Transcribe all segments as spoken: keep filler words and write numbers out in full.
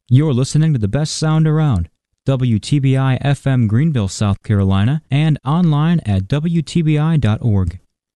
You're listening to the best sound around. W T B I F M Greenville, South Carolina, and online at W T B I dot org.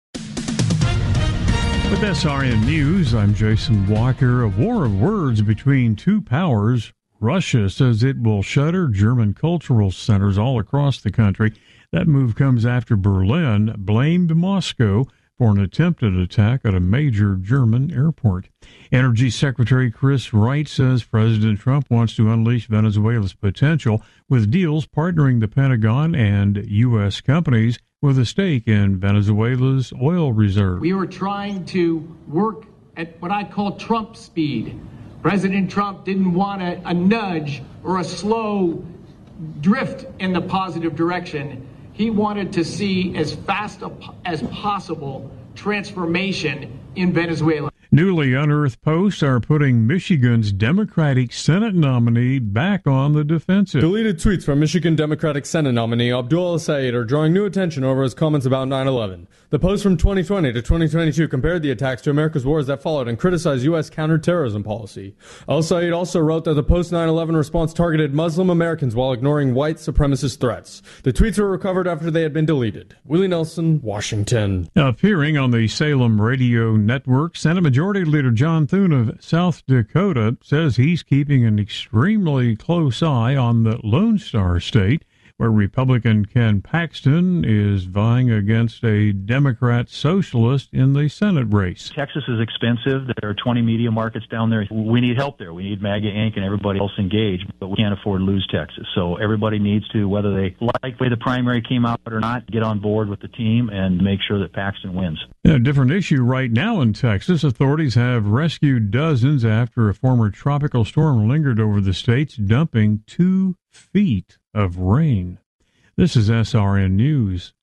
With S R N News, I'm Jason Walker. A war of words between two powers. Russia says it will shutter German cultural centers all across the country. That move comes after Berlin blamed Moscow for an attempted attack at a major German airport. Energy Secretary Chris Wright says President Trump wants to unleash Venezuela's potential with deals partnering the Pentagon and U S companies with a stake in Venezuela's oil reserve. We were trying to work at what I call Trump speed. President Trump didn't want a, a nudge or a slow drift in the positive direction. He wanted to see as fast as possible transformation in Venezuela. Newly unearthed posts are putting Michigan's Democratic Senate nominee back on the defensive. Deleted tweets from Michigan Democratic Senate nominee Abdul El-Sayed are drawing new attention over his comments about nine eleven. The post from twenty twenty to twenty twenty-two compared the attacks to America's wars that followed and criticized U S counterterrorism policy. El-Sayed also wrote that the post nine eleven response targeted Muslim Americans while ignoring white supremacist threats. The tweets were recovered after they had been deleted. Willie Nelson, Washington. Appearing on the Salem Radio Network, Senate Majority Leader John Thune of South Dakota says he's keeping an extremely close eye on the Lone Star State, where Republican Ken Paxton is vying against a Democrat socialist in the Senate race. Texas is expensive. There are twenty media markets down there. We need help there. We need MAGA Incorporated and everybody else engaged, but we can't afford to lose Texas. So everybody needs to, whether they like the way the primary came out or not, get on board with the team and make sure that Paxton wins. A different issue right now in Texas. Authorities have rescued dozens after a former tropical storm lingered over the states, dumping two feet of rain. This is S R N News.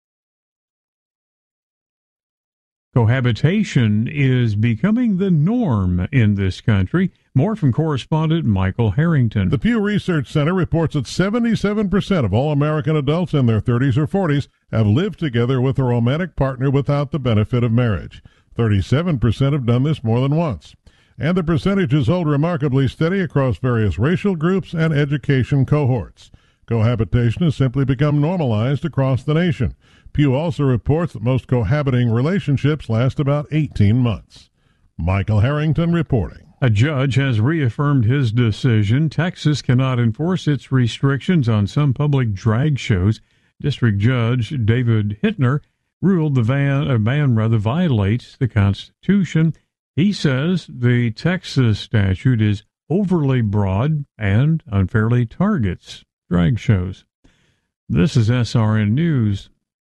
Cohabitation is becoming the norm in this country. More from correspondent Michael Harrington. The Pew Research Center reports that seventy-seven percent of all American adults in their thirties or forties have lived together with a romantic partner without the benefit of marriage. thirty-seven percent have done this more than once. And the percentages hold remarkably steady across various racial groups and education cohorts. Cohabitation has simply become normalized across the nation. Pew also reports that most cohabiting relationships last about eighteen months. Michael Harrington reporting. A judge has reaffirmed his decision. Texas cannot enforce its restrictions on some public drag shows. District Judge David Hittner ruled the van, uh, ban rather violates the Constitution. He says the Texas statute is overly broad and unfairly targets drag shows. This is S R N News.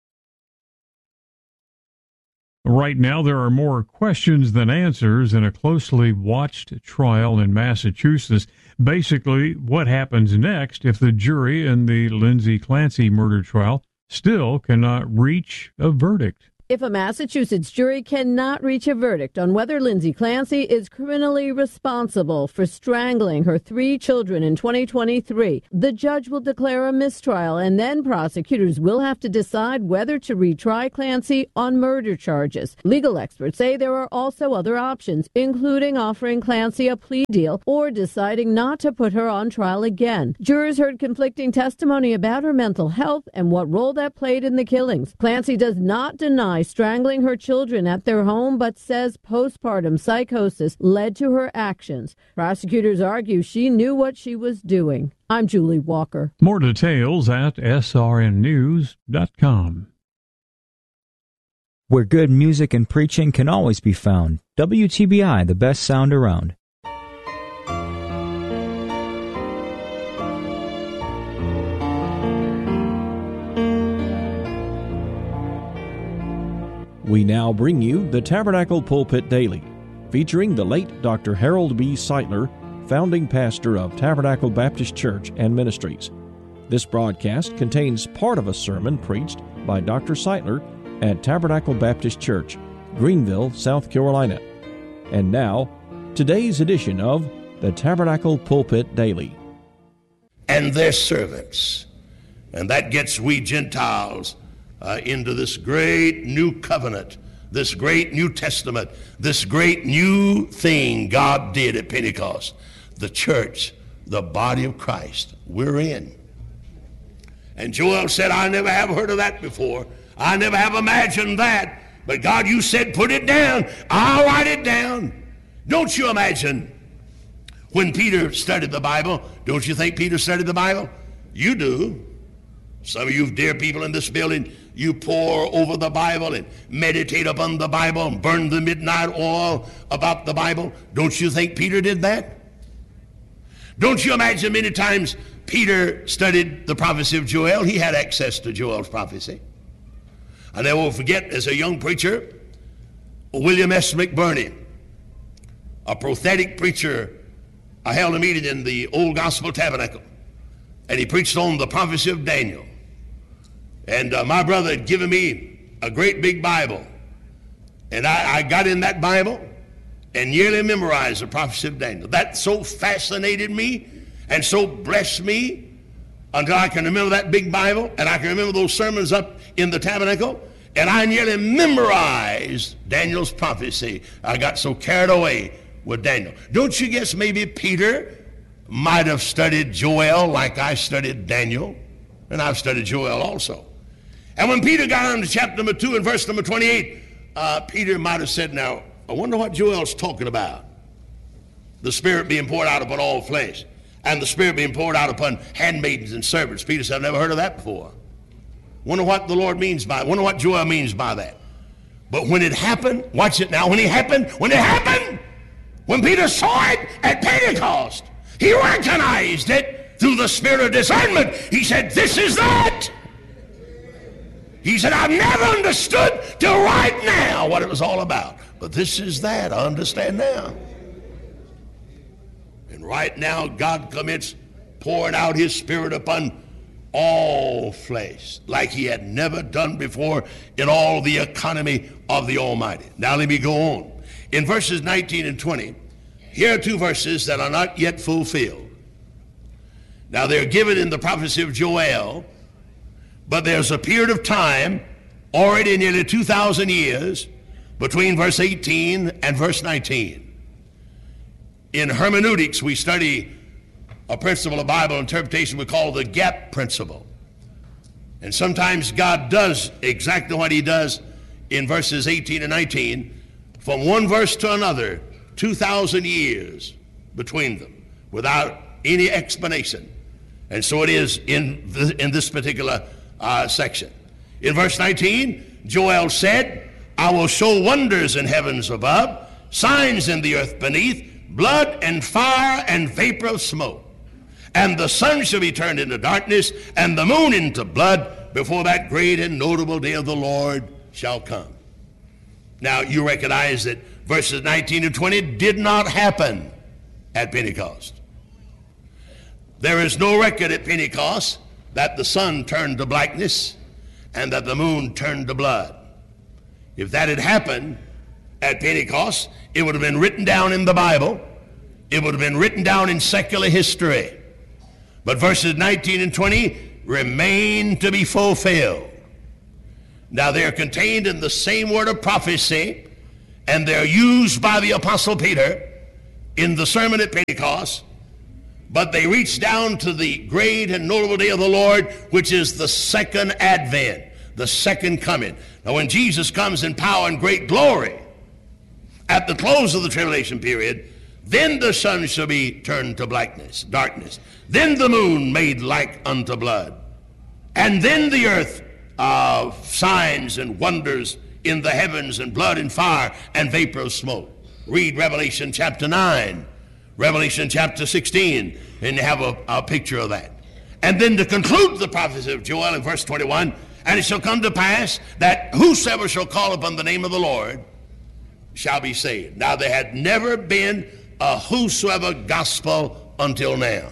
Right now, there are more questions than answers in a closely watched trial in Massachusetts. Basically, what happens next if the jury in the Lindsay Clancy murder trial still cannot reach a verdict? If a Massachusetts jury cannot reach a verdict on whether Lindsay Clancy is criminally responsible for strangling her three children in twenty twenty-three, the judge will declare a mistrial, and then prosecutors will have to decide whether to retry Clancy on murder charges. Legal experts say there are also other options, including offering Clancy a plea deal or deciding not to put her on trial again. Jurors heard conflicting testimony about her mental health and what role that played in the killings. Clancy does not deny strangling her children at their home, but says postpartum psychosis led to her actions. Prosecutors argue she knew what she was doing. I'm Julie Walker. More details at S R N news dot com. Where good music and preaching can always be found. W T B I, the best sound around. We now bring you the Tabernacle Pulpit Daily, featuring the late Doctor Harold B. Sightler, founding pastor of Tabernacle Baptist Church and Ministries. This broadcast contains part of a sermon preached by Doctor Sightler at Tabernacle Baptist Church, Greenville, South Carolina. And now, today's edition of the Tabernacle Pulpit Daily. And their servants. And that gets we Gentiles Uh, into this great new covenant, this great New Testament, this great new thing God did at Pentecost. The church the body of Christ. We're in. And Joel said, I never have heard of that before. I never have imagined that. But God, you said put it down. I'll write it down. Don't you imagine when Peter studied the Bible? Don't you think Peter studied the Bible? You do. Some of you dear people in this building, you pore over the Bible and meditate upon the Bible and burn the midnight oil about the Bible. Don't you think Peter did that? Don't you imagine many times Peter studied the prophecy of Joel? He had access to Joel's prophecy. I never will forget, as a young preacher, William S. McBurney, a prophetic preacher, I held a meeting in the Old Gospel Tabernacle, and he preached on the prophecy of Daniel. And uh, my brother had given me a great big Bible, and I, I got in that Bible and nearly memorized the prophecy of Daniel. That so fascinated me and so blessed me until I can remember that big Bible, and I can remember those sermons up in the tabernacle, and I nearly memorized Daniel's prophecy. I got so carried away with Daniel. Don't you guess maybe Peter might have studied Joel like I studied Daniel? And I've studied Joel also. And when Peter got on to chapter number two and verse number twenty-eight, uh, Peter might have said, now, I wonder what Joel's talking about. The Spirit being poured out upon all flesh, and the Spirit being poured out upon handmaidens and servants. Peter said, I've never heard of that before. Wonder what the Lord means by it. Wonder what Joel means by that. But when it happened, watch it now, when it happened, when it happened, when Peter saw it at Pentecost, he recognized it through the spirit of discernment. He said, this is that. He said, I've never understood till right now what it was all about. But this is that. I understand now. And right now, God commits pouring out his Spirit upon all flesh like he had never done before in all the economy of the Almighty. Now let me go on. In verses nineteen and twenty, here are two verses that are not yet fulfilled. Now they're given in the prophecy of Joel, but there's a period of time, already nearly two thousand years, between verse eighteen and verse nineteen. In hermeneutics, we study a principle of Bible interpretation we call the gap principle. And sometimes God does exactly what he does in verses eighteen and nineteen, from one verse to another, two thousand years between them, without any explanation. And so it is in, th- in this particular uh, section. In verse nineteen, Joel said, I will show wonders in heavens above, signs in the earth beneath, blood and fire and vapor of smoke. And the sun shall be turned into darkness, and the moon into blood, before that great and notable day of the Lord shall come. Now, you recognize that verses nineteen and twenty did not happen at Pentecost. There is no record at Pentecost that the sun turned to blackness and that the moon turned to blood. If that had happened at Pentecost, it would have been written down in the Bible. It would have been written down in secular history. But verses nineteen and twenty remain to be fulfilled. Now they are contained in the same word of prophecy, and they're used by the Apostle Peter in the sermon at Pentecost, but they reach down to the great and notable day of the Lord, which is the second advent, the second coming. Now when Jesus comes in power and great glory at the close of the tribulation period, then the sun shall be turned to blackness, darkness. Then the moon made like unto blood. And then the earth of uh, signs and wonders in the heavens, and blood and fire and vapor of smoke. Read Revelation chapter nine, Revelation chapter sixteen, and you have a, a picture of that. And then to conclude the prophecy of Joel in verse twenty-one, and it shall come to pass that whosoever shall call upon the name of the Lord shall be saved. Now there had never been a whosoever gospel until now.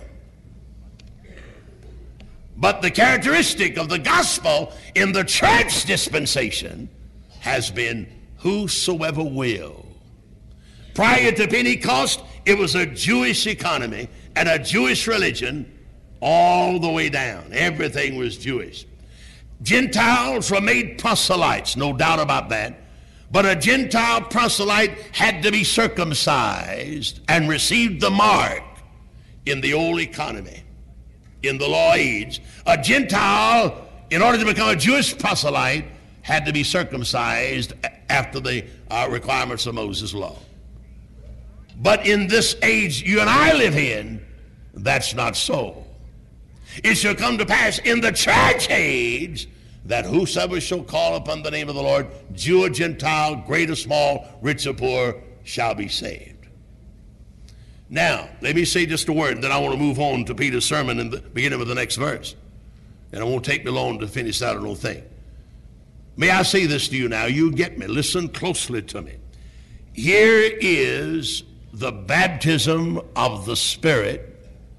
But the characteristic of the gospel in the church dispensation has been whosoever will. Prior to Pentecost, it was a Jewish economy and a Jewish religion all the way down. Everything was Jewish. Gentiles were made proselytes, no doubt about that. But a Gentile proselyte had to be circumcised and received the mark in the old economy, in the law age. A Gentile, in order to become a Jewish proselyte, had to be circumcised after the uh, requirements of Moses' law. But in this age you and I live in, that's not so. It shall come to pass in the church age that whosoever shall call upon the name of the Lord, Jew or Gentile, great or small, rich or poor, shall be saved. Now, let me say just a word, then I want to move on to Peter's sermon in the beginning of the next verse. And it won't take me long to finish that little thing. May I say this to you now? You get me. Listen closely to me. Here is the baptism of the Spirit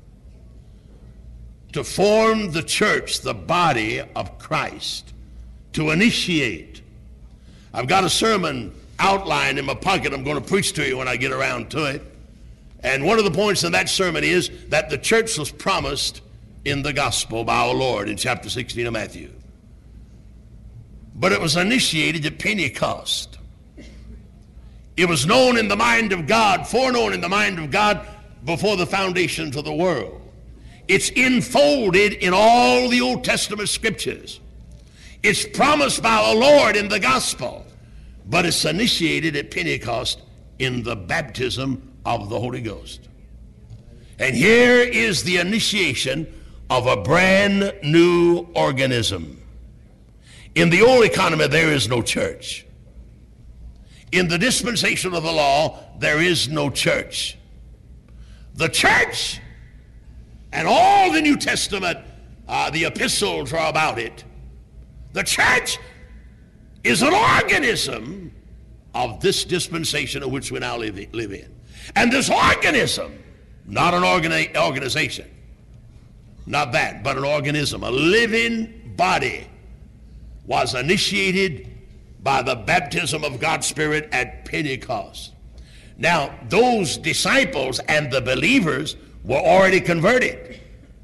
to form the church, the body of Christ, to initiate. I've got a sermon outlined in my pocket I'm going to preach to you when I get around to it. And one of the points in that sermon is that the church was promised in the gospel by our Lord in chapter sixteen of Matthew. But it was initiated at Pentecost. It was known in the mind of God, foreknown in the mind of God before the foundations of the world. It's enfolded in all the Old Testament scriptures. It's promised by our Lord in the gospel, but it's initiated at Pentecost in the baptism of the Holy Ghost. And here is the initiation of a brand new organism. In the old economy, there is no church. In the dispensation of the law, there is no church. The church and all the New Testament, uh, the epistles are about it. The church is an organism of this dispensation of which we now live, live in. And this organism, not an organi- organization, not that, but an organism, a living body, was initiated by the baptism of God's Spirit at Pentecost. Now, those disciples and the believers were already converted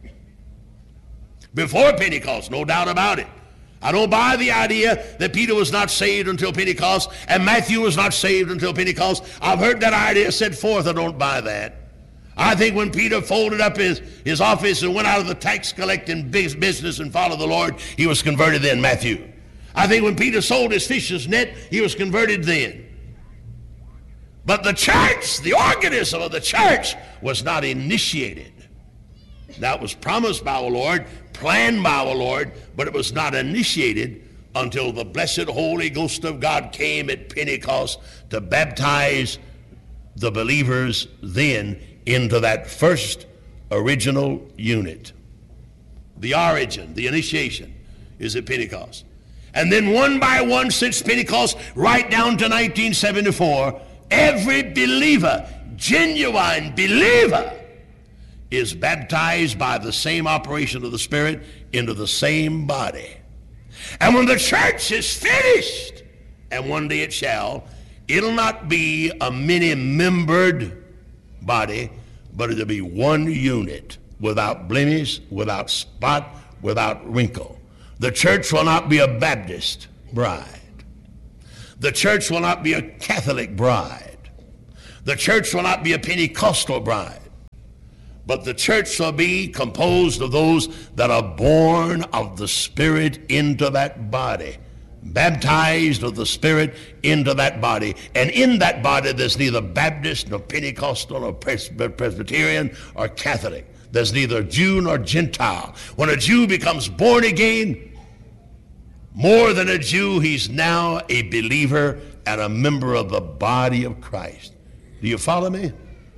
before Pentecost, no doubt about it. I don't buy the idea that Peter was not saved until Pentecost and Matthew was not saved until Pentecost. I've heard that idea set forth. I don't buy that. I think when Peter folded up his, his office and went out of the tax collecting business and followed the Lord, he was converted then, Matthew. I think when Peter sold his fish's net, he was converted then. But the church, the organism of the church, was not initiated. That was promised by our Lord, planned by our Lord, but it was not initiated until the blessed Holy Ghost of God came at Pentecost to baptize the believers then into that first original unit. The origin, the initiation, is at Pentecost. And then one by one since Pentecost right down to nineteen seventy-four, every believer, genuine believer, is baptized by the same operation of the Spirit into the same body. And when the church is finished, and one day it shall, it'll not be a many-membered body, but it'll be one unit, without blemish, without spot, without wrinkle. The church will not be a Baptist bride. The church will not be a Catholic bride. The church will not be a Pentecostal bride. But the church shall be composed of those that are born of the Spirit into that body, baptized of the Spirit into that body. And in that body there's neither Baptist nor Pentecostal nor Presbyterian or Catholic. There's neither Jew nor Gentile. When a Jew becomes born again, more than a Jew, he's now a believer and a member of the body of Christ. Do you follow me?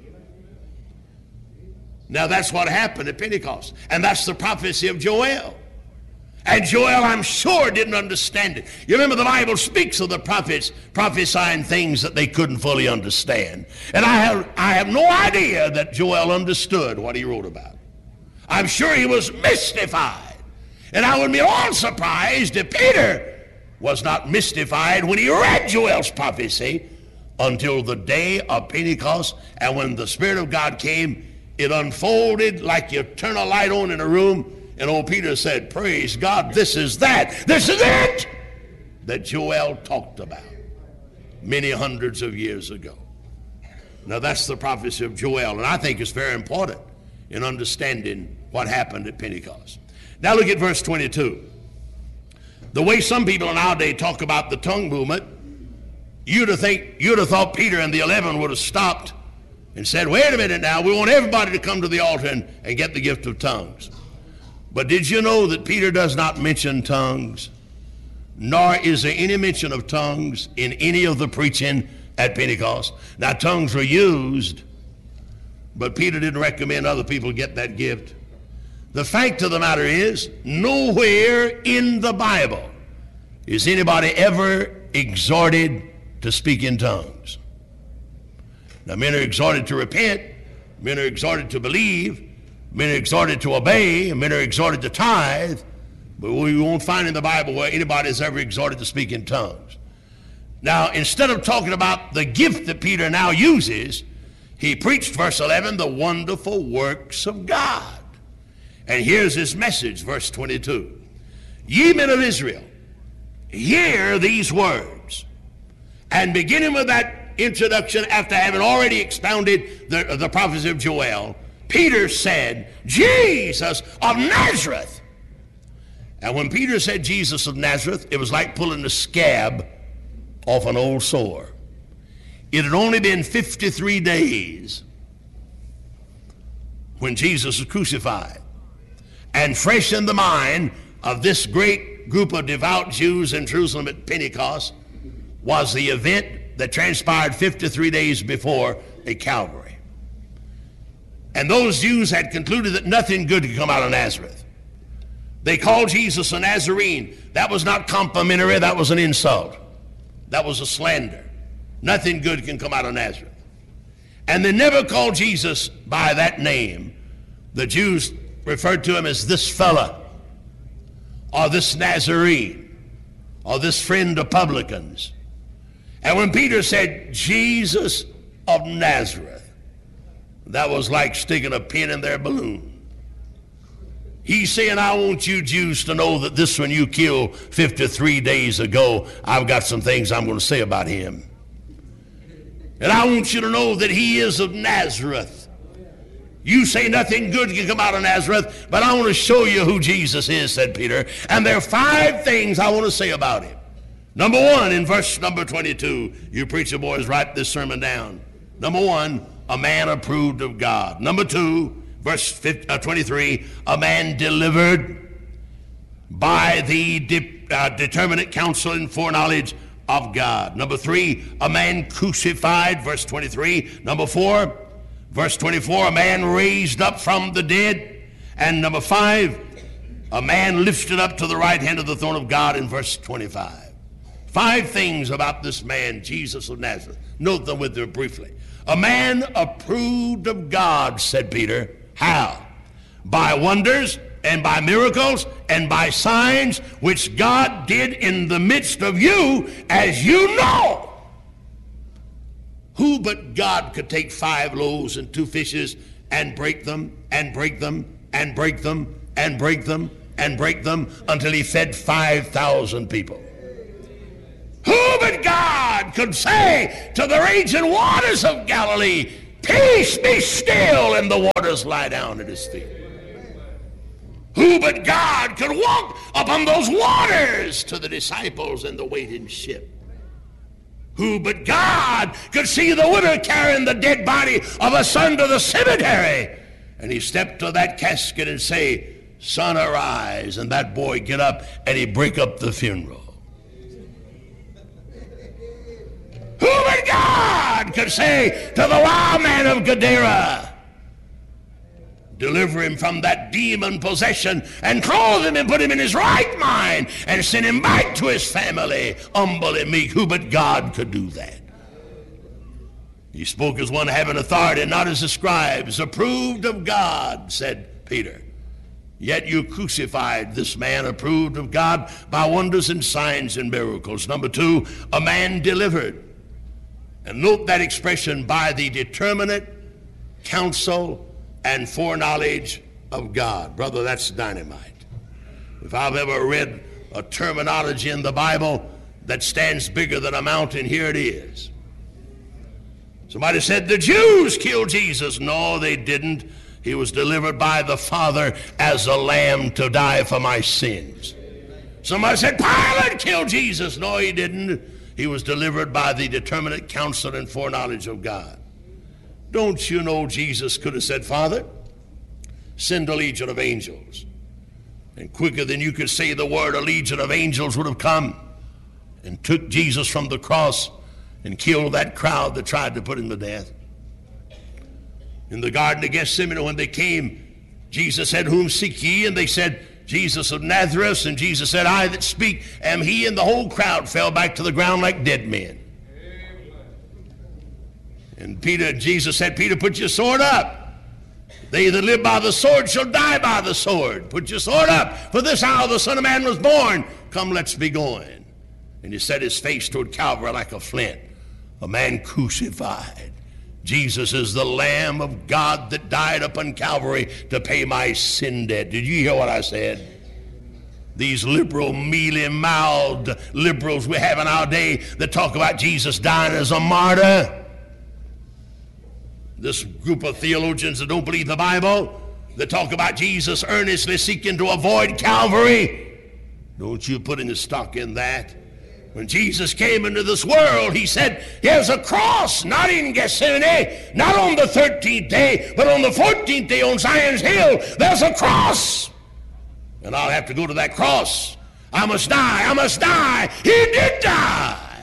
Now that's what happened at Pentecost. And that's the prophecy of Joel. And Joel, I'm sure, didn't understand it. You remember the Bible speaks of the prophets prophesying things that they couldn't fully understand. And I have, I have no idea that Joel understood what he wrote about. I'm sure he was mystified. And I would be all surprised if Peter was not mystified when he read Joel's prophecy until the day of Pentecost. And when the Spirit of God came, it unfolded like you turn a light on in a room. And old Peter said, praise God, this is that. This is it that Joel talked about many hundreds of years ago. Now that's the prophecy of Joel, and I think it's very important. in understanding what happened at Pentecost. Now look at verse twenty-two. The way some people nowadays talk about the tongue movement, you'd have, think, you'd have thought Peter and the eleven would have stopped and said, wait a minute now, we want everybody to come to the altar and, and get the gift of tongues. But did you know that Peter does not mention tongues? Nor is there any mention of tongues in any of the preaching at Pentecost. Now, tongues were used, but Peter didn't recommend other people get that gift. The fact of the matter is, nowhere in the Bible is anybody ever exhorted to speak in tongues. Now, men are exhorted to repent, men are exhorted to believe, men are exhorted to obey, and men are exhorted to tithe, but we won't find in the Bible where anybody is ever exhorted to speak in tongues. Now, instead of talking about the gift that Peter now uses, he preached, verse eleven, the wonderful works of God. And here's his message, verse twenty-two. Ye men of Israel, hear these words. And beginning with that introduction, after having already expounded the, the prophecy of Joel, Peter said, Jesus of Nazareth. And when Peter said Jesus of Nazareth, it was like pulling the scab off an old sore. It had only been fifty-three days when Jesus was crucified. And fresh in the mind of this great group of devout Jews in Jerusalem at Pentecost was the event that transpired fifty-three days before at Calvary. And those Jews had concluded that nothing good could come out of Nazareth. They called Jesus a Nazarene. That was not complimentary, that was an insult. That was a slander. Nothing good can come out of Nazareth. And they never called Jesus by that name. The Jews referred to him as this fella, or this Nazarene, or this friend of publicans. And when Peter said, Jesus of Nazareth, that was like sticking a pin in their balloon. He's saying, I want you Jews to know that this one you killed fifty-three days ago, I've got some things I'm going to say about him. And I want you to know that he is of Nazareth. You say nothing good can come out of Nazareth, but I want to show you who Jesus is, said Peter. And there are five things I want to say about him. Number one, in verse number twenty-two, you preacher boys, write this sermon down. Number one, a man approved of God. Number two, verse twenty-three, a man delivered by the de- uh, determinate counsel and foreknowledge of God. Number three, a man crucified, verse twenty-three. Number four, verse twenty-four, a man raised up from the dead. And number five, a man lifted up to the right hand of the throne of God in verse twenty-five. Five things about this man, Jesus of Nazareth. Note them with you briefly. A man approved of God, said Peter. How? By wonders and by miracles and by signs which God did in the midst of you, as you know. Who but God could take five loaves and two fishes and break them and break them and break them and break them and break them until he fed five thousand people? Who but God could say to the raging waters of Galilee, peace, be still, and the waters lie down at his feet? Who but God could walk upon those waters to the disciples in the waiting ship? Who but God could see the widow carrying the dead body of a son to the cemetery, and he stepped to that casket and say, son, arise, and that boy get up, and he break up the funeral? Who but God could say to the wild man of Gadara, deliver him from that demon possession and clothe him and put him in his right mind and send him back to his family, humble and meek? Who but God could do that? He spoke as one having authority, not as the scribes. Approved of God, said Peter. Yet you crucified this man approved of God by wonders and signs and miracles. Number two, a man delivered. And note that expression, by the determinate counsel and foreknowledge of God. Brother, that's dynamite. If I've ever read a terminology in the Bible that stands bigger than a mountain, here it is. Somebody said the Jews killed Jesus. No, they didn't. He was delivered by the Father as a lamb to die for my sins. Somebody said, Pilate killed Jesus. No, he didn't. He was delivered by the determinate counsel and foreknowledge of God. Don't you know Jesus could have said, Father, send a legion of angels. And quicker than you could say the word, a legion of angels would have come and took Jesus from the cross and killed that crowd that tried to put him to death. In the Garden of Gethsemane, when they came, Jesus said, Whom seek ye? And they said, Jesus of Nazareth. And Jesus said, I that speak am he. And the whole crowd fell back to the ground like dead men. And Peter, Jesus said, Peter, put your sword up. They that live by the sword shall die by the sword. Put your sword up. For this hour the Son of Man was born. Come, let's be going. And he set his face toward Calvary like a flint. A man crucified. Jesus is the Lamb of God that died upon Calvary to pay my sin debt. Did you hear what I said? These liberal, mealy-mouthed liberals we have in our day that talk about Jesus dying as a martyr. This group of theologians that don't believe the Bible, that talk about Jesus earnestly seeking to avoid Calvary. Don't you put any stock in that. When Jesus came into this world, he said, here's a cross, not in Gethsemane, not on the thirteenth day, but on the fourteenth day on Zion's hill, there's a cross. And I'll have to go to that cross. I must die, I must die. He did die.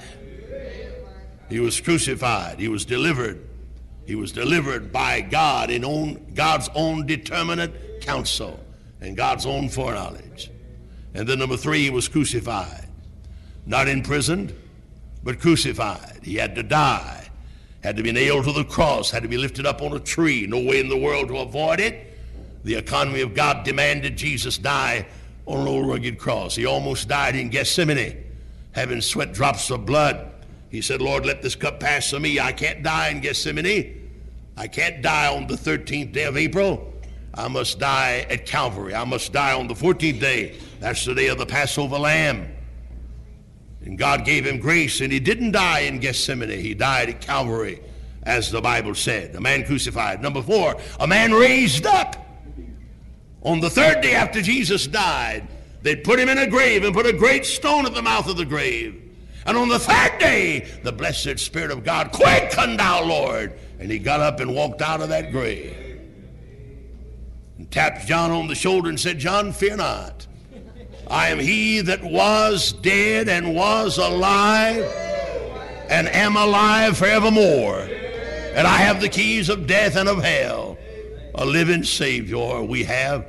He was crucified. He was delivered. He was delivered by God in own, God's own determinate counsel and God's own foreknowledge. And then number three, he was crucified. Not imprisoned, but crucified. He had to die, had to be nailed to the cross, had to be lifted up on a tree. No way in the world to avoid it. The economy of God demanded Jesus die on an old rugged cross. He almost died in Gethsemane, having sweat drops of blood. He said, Lord, let this cup pass from me. I can't die in Gethsemane. I can't die on the thirteenth day of April. I must die at Calvary. I must die on the fourteenth day. That's the day of the Passover lamb. And God gave him grace, and he didn't die in Gethsemane. He died at Calvary, as the Bible said. A man crucified. Number four, a man raised up. On the third day after Jesus died, they put him in a grave and put a great stone at the mouth of the grave. And on the third day, the blessed Spirit of God, quicken thou, Lord. And he got up and walked out of that grave. And tapped John on the shoulder and said, John, fear not. I am he that was dead and was alive and am alive forevermore. And I have the keys of death and of hell. A living Savior we have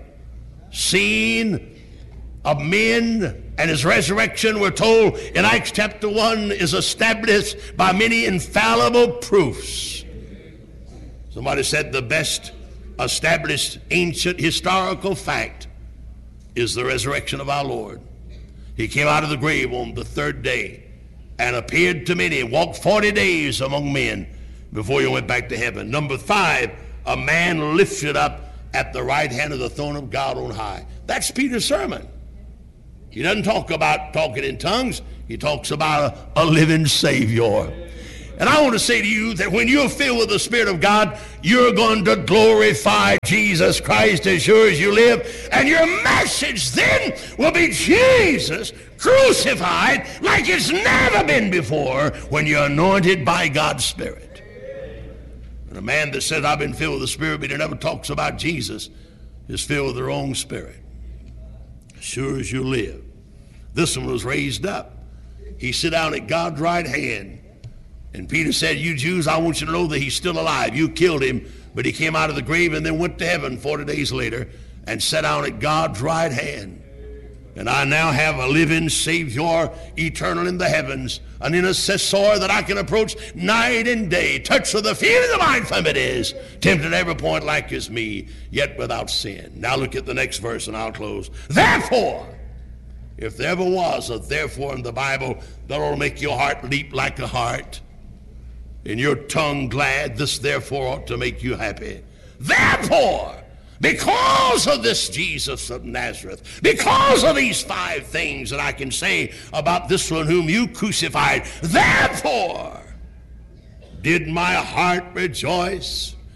seen of men, and his resurrection, we're told in Acts chapter one, is established by many infallible proofs. Somebody said the best established ancient historical fact is the resurrection of our Lord. He came out of the grave on the third day and appeared to many, walked forty days among men before he went back to heaven. Number five, a man lifted up at the right hand of the throne of God on high. That's Peter's sermon. He doesn't talk about talking in tongues. He talks about a, a living Savior. And I want to say to you that when you're filled with the Spirit of God, you're going to glorify Jesus Christ as sure as you live. And your message then will be Jesus crucified like it's never been before when you're anointed by God's Spirit. And a man that says, I've been filled with the Spirit, but he never talks about Jesus, is filled with the wrong spirit. As sure as you live. This one was raised up. He sat down at God's right hand. And Peter said, you Jews, I want you to know that he's still alive. You killed him, but he came out of the grave and then went to heaven forty days later and sat down at God's right hand. And I now have a living Savior, eternal in the heavens, an intercessor that I can approach night and day, touched with the feeling of my infirmities, tempted at every point like as me, yet without sin. Now look at the next verse and I'll close. Therefore, if there ever was a therefore in the Bible that ought to make your heart leap like a heart, and your tongue glad, this therefore ought to make you happy. Therefore, because of this Jesus of Nazareth, because of these five things that I can say about this one whom you crucified, therefore did my heart rejoice.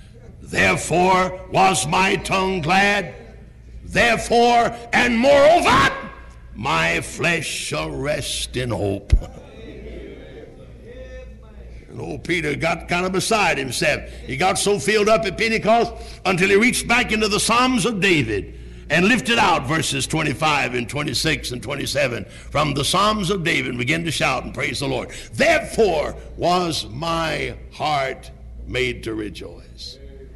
Therefore was my tongue glad. Therefore and moreover, my flesh shall rest in hope. And old Peter got kind of beside himself. He got so filled up at Pentecost until he reached back into the Psalms of David and lifted out verses twenty-five and twenty-six and twenty-seven from the Psalms of David and began to shout and praise the Lord. Therefore was my heart made to rejoice.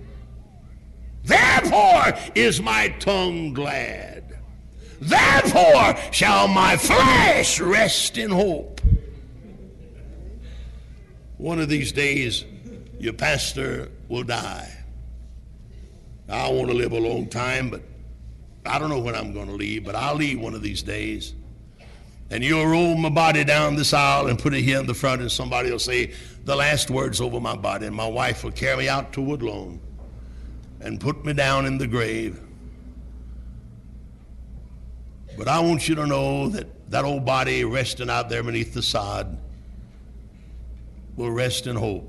Therefore is my tongue glad. Therefore shall my flesh rest in hope. One of these days, your pastor will die. I want to live a long time, but I don't know when I'm going to leave, but I'll leave one of these days. And you'll roll my body down this aisle and put it here in the front, and somebody will say the last words over my body, and my wife will carry me out to Woodlawn and put me down in the grave. But I want you to know that that old body resting out there beneath the sod will rest in hope.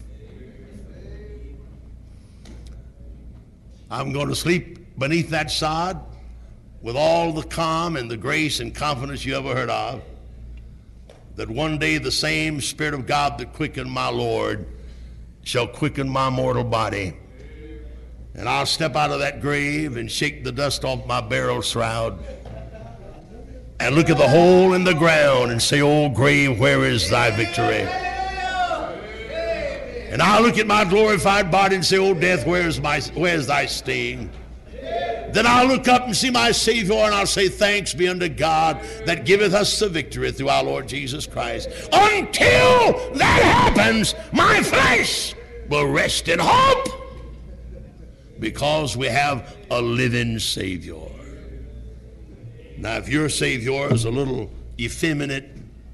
I'm going to sleep beneath that sod with all the calm and the grace and confidence you ever heard of, that one day the same Spirit of God that quickened my Lord shall quicken my mortal body. And I'll step out of that grave and shake the dust off my burial shroud and look at the hole in the ground and say, "Oh, grave, where is thy victory?" And I'll look at my glorified body and say, "Oh, death, where is my, where is thy sting?" Then I'll look up and see my Savior, and I'll say, "Thanks be unto God that giveth us the victory through our Lord Jesus Christ." Until that happens, my flesh will rest in hope, because we have a living Savior. Now, if your Savior is a little effeminate,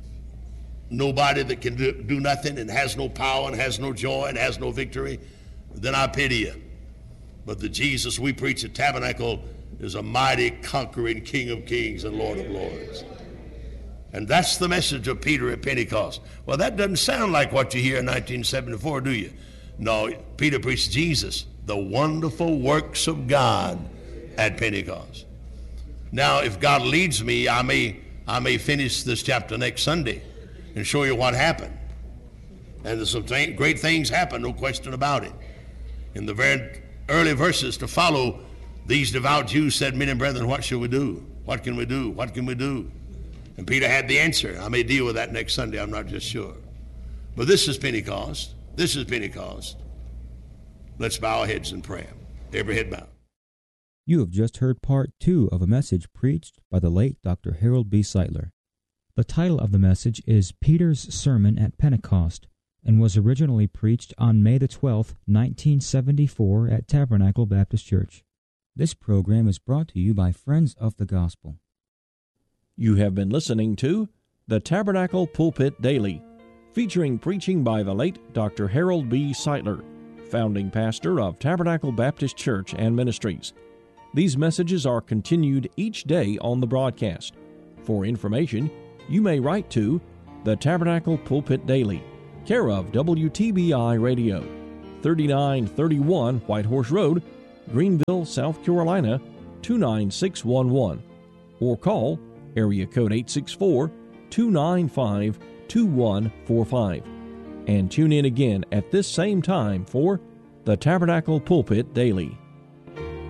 nobody that can do, do nothing and has no power and has no joy and has no victory, then I pity you. But the Jesus we preach at Tabernacle is a mighty conquering King of kings and Lord of lords. And that's the message of Peter at Pentecost. Well, that doesn't sound like what you hear in nineteen seventy-four, do you? No, Peter preached Jesus, the wonderful works of God at Pentecost. Now, if God leads me, I may I may finish this chapter next Sunday and show you what happened. And there's some th- great things happened, no question about it. In the very early verses to follow, these devout Jews said, "Men and brethren, what shall we do? What can we do? What can we do?" And Peter had the answer. I may deal with that next Sunday, I'm not just sure. But this is Pentecost. This is Pentecost. Let's bow our heads in prayer. Every head bowed. You have just heard part two of a message preached by the late Doctor Harold B. Sightler. The title of the message is Peter's Sermon at Pentecost, and was originally preached on May the twelfth, nineteen seventy-four at Tabernacle Baptist Church. This program is brought to you by Friends of the Gospel. You have been listening to the Tabernacle Pulpit Daily, featuring preaching by the late Doctor Harold B. Sightler, founding pastor of Tabernacle Baptist Church and Ministries. These messages are continued each day on the broadcast. For information, you may write to the Tabernacle Pulpit Daily, care of W T B I Radio, thirty-nine thirty-one White Horse Road, Greenville, South Carolina, two nine six one one, or call area code eight six four, two nine five, two one four five. And tune in again at this same time for the Tabernacle Pulpit Daily.